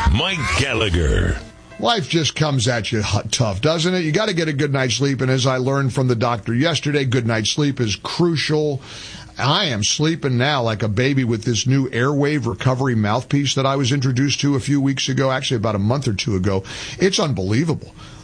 Mike Gallagher. Life just comes at you tough, doesn't it? You got to get a good night's sleep, and as I learned from the doctor yesterday, good night's sleep is crucial. I am sleeping now like a baby with this new Airwave recovery mouthpiece that I was introduced to a few weeks ago, actually about a month or two ago. It's unbelievable.